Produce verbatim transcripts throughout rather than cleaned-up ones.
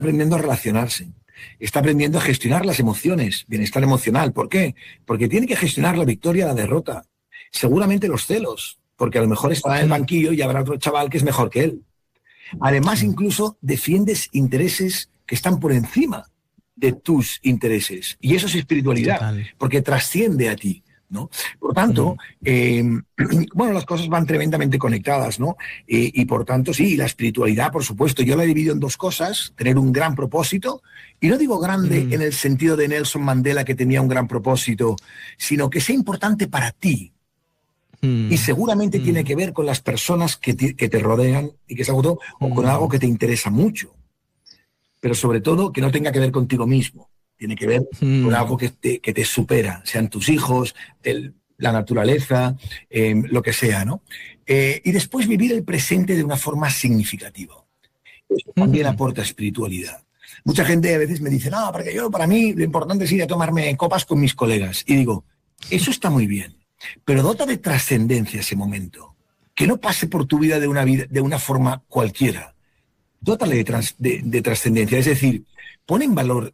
aprendiendo a relacionarse, está aprendiendo a gestionar las emociones, bienestar emocional. ¿Por qué? Porque tiene que gestionar la victoria, la derrota, seguramente los celos, porque a lo mejor estará en el banquillo y habrá otro chaval que es mejor que él. Además, incluso defiendes intereses que están por encima de tus intereses. Y eso es espiritualidad, total, porque trasciende a ti, ¿no? Por tanto, eh, bueno, las cosas van tremendamente conectadas, ¿no? Eh, y por tanto, sí, la espiritualidad, por supuesto, yo la he dividido en dos cosas: tener un gran propósito, y no digo grande mm. en el sentido de Nelson Mandela, que tenía un gran propósito, sino que sea importante para ti. Mm. Y seguramente mm. tiene que ver con las personas que te, que te rodean y que es algo, mm. o con algo que te interesa mucho. Pero sobre todo que no tenga que ver contigo mismo. Tiene que ver mm. con algo que te, que te supera, sean tus hijos, el, la naturaleza, eh, lo que sea, ¿no? Eh, y después vivir el presente de una forma significativa. Esto también mm. aporta espiritualidad. Mucha gente a veces me dice, no, porque yo, para mí, lo importante es ir a tomarme copas con mis colegas. Y digo, eso está muy bien, pero dota de trascendencia ese momento. Que no pase por tu vida de una, vida, de una forma cualquiera. Dótale de, trans, de, de trascendencia, es decir, pone en valor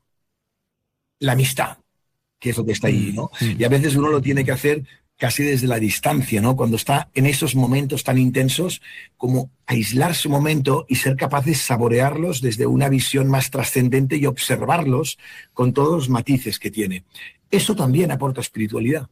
la amistad, que es lo que está ahí, ¿no? Y a veces uno lo tiene que hacer casi desde la distancia, ¿no? Cuando está en esos momentos tan intensos, como aislar su momento y ser capaz de saborearlos desde una visión más trascendente y observarlos con todos los matices que tiene. Eso también aporta espiritualidad.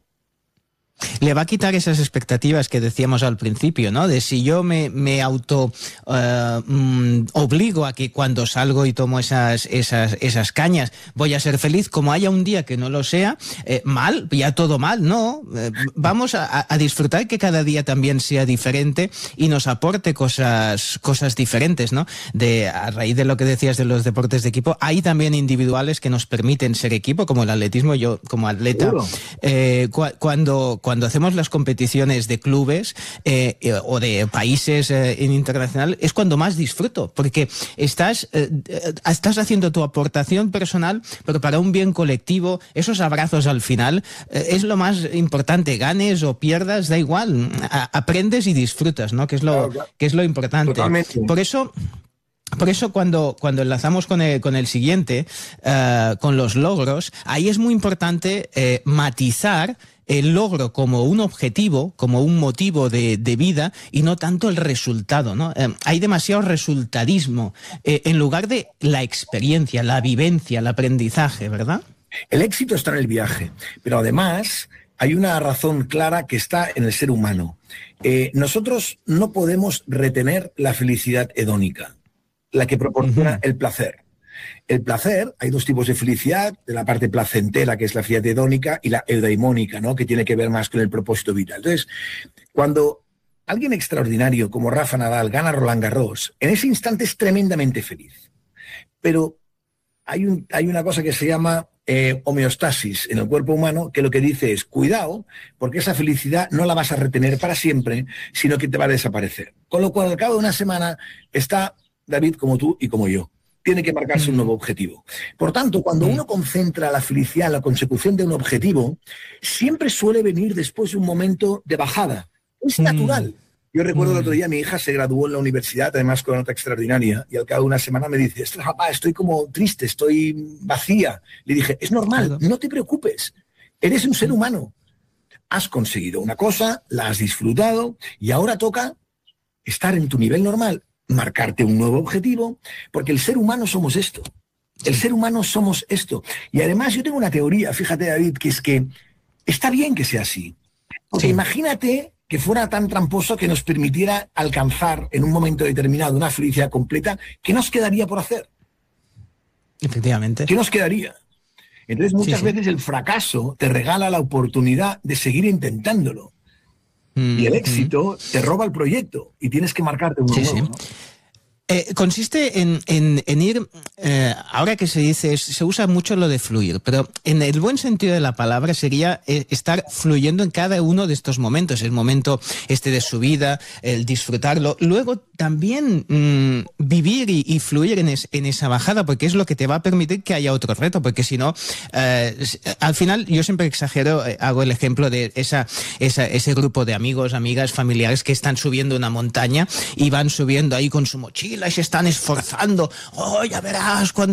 Le va a quitar esas expectativas que decíamos al principio, ¿no? De si yo me, me auto uh, um, obligo a que cuando salgo y tomo esas, esas, esas cañas voy a ser feliz, como haya un día que no lo sea, eh, mal, ya todo mal, no. Eh, vamos a, a disfrutar que cada día también sea diferente y nos aporte cosas, cosas diferentes, ¿no? De, a raíz de lo que decías de los deportes de equipo, hay también individuales que nos permiten ser equipo, como el atletismo. Yo, como atleta, eh, cu cuando Cuando hacemos las competiciones de clubes eh, eh, o de países eh, en internacional, es cuando más disfruto, porque estás, eh, estás haciendo tu aportación personal, pero para un bien colectivo. Esos abrazos al final eh, es lo más importante. Ganes o pierdas, da igual. A aprendes y disfrutas, ¿no? Que es lo, claro, claro. Que es lo importante. Totalmente. Por eso... Por eso cuando, cuando enlazamos con el, con el siguiente, uh, con los logros, ahí es muy importante eh, matizar el logro como un objetivo, como un motivo de, de vida, y no tanto el resultado, ¿no? Eh, hay demasiado resultadismo eh, en lugar de la experiencia, la vivencia, el aprendizaje, ¿verdad? El éxito está en el viaje, pero además hay una razón clara que está en el ser humano. Eh, nosotros no podemos retener la felicidad hedónica, la que proporciona uh-huh. el placer. El placer, hay dos tipos de felicidad, de la parte placentera, que es la felicidad hedónica, y la eudaimónica, ¿no? Que tiene que ver más con el propósito vital. Entonces, cuando alguien extraordinario como Rafa Nadal gana Roland Garros, en ese instante es tremendamente feliz. Pero hay, un, hay una cosa que se llama eh, homeostasis en el cuerpo humano, que lo que dice es, cuidado, porque esa felicidad no la vas a retener para siempre, sino que te va a desaparecer. Con lo cual, al cabo de una semana, está David como tú y como yo. Tiene que marcarse un nuevo objetivo. Por tanto, cuando uno concentra la felicidad en la consecución de un objetivo, siempre suele venir después de un momento de bajada. Es natural. Yo recuerdo el otro día, mi hija se graduó en la universidad, además con nota extraordinaria, y al cabo de una semana me dice, papá, estoy como triste, estoy vacía. Le dije, es normal, no te preocupes, eres un ser humano. Has conseguido una cosa, la has disfrutado, y ahora toca estar en tu nivel normal, marcarte un nuevo objetivo, porque el ser humano somos esto. El ser humano somos esto. Y además yo tengo una teoría, fíjate, David, que es que está bien que sea así. Porque sí. Imagínate que fuera tan tramposo que nos permitiera alcanzar en un momento determinado una felicidad completa, ¿qué nos quedaría por hacer? Efectivamente. ¿Qué nos quedaría? Entonces muchas sí, sí. veces el fracaso te regala la oportunidad de seguir intentándolo. Y el éxito te roba el proyecto y tienes que marcarte un sí, nuevo, sí. ¿no? Eh, consiste en, en, en ir, eh, ahora que se dice, se usa mucho lo de fluir, pero en el buen sentido de la palabra sería eh, estar fluyendo en cada uno de estos momentos, el momento este de su vida, el disfrutarlo, luego también mmm, vivir y, y fluir en, es, en esa bajada, porque es lo que te va a permitir que haya otro reto, porque si no, eh, al final yo siempre exagero, eh, hago el ejemplo de esa, esa, ese grupo de amigos, amigas, familiares que están subiendo una montaña y van subiendo ahí con su mochila y se están esforzando. Oh, ya verás cuando